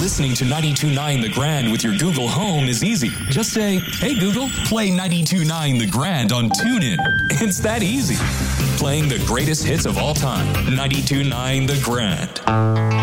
Listening to 92.9 The Grand with your Google Home is easy. Just say, hey Google, play 92.9 The Grand on TuneIn. It's that easy. Playing the greatest hits of all time. 92.9 The Grand.